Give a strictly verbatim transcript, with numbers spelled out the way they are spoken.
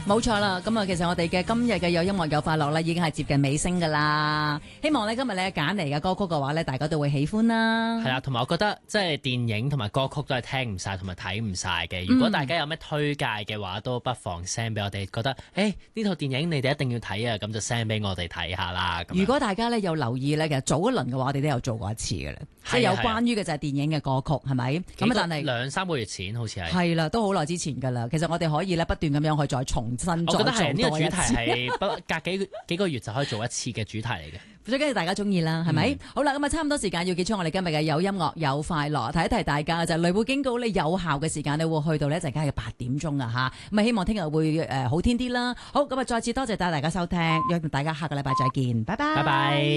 冇錯啦，咁啊，其實我哋嘅今日嘅有音樂有快樂咧，已經係接近尾聲噶啦。希望咧今日你揀嚟嘅歌曲嘅話咧，大家都會喜歡啦。 係啦，同埋我覺得即係電影同埋歌曲都係聽唔晒同埋睇唔晒嘅。如果大家有咩推介嘅話，都不妨 send 俾我哋。覺得誒呢套電影你哋一定要睇啊，咁就 send 俾我哋睇下啦。 如果大家咧有留意咧，其實早一輪嘅話，我哋都有做過一次嘅啦，即係有關於嘅就係電影嘅歌曲，係咪？咁但係兩三個月前好似係係啦，都好耐之前噶啦。其實我哋可以咧不斷咁樣去再重新再做多一次。 我覺得係呢個主題係不隔幾幾個月就可以做一次嘅主題嚟嘅。 最緊要大家中意啦，係咪？嗯、好啦，咁啊差唔多時間要結束我哋今日嘅有音樂有快樂，提一提大家就係、雷暴警告你有效嘅時間你會去到呢陣間嘅八點鐘啊吓，咁啊希望聽日會誒、呃、好天啲啦。好，咁啊再次多謝大家收聽，約大家下個禮拜再見，拜拜。 拜拜。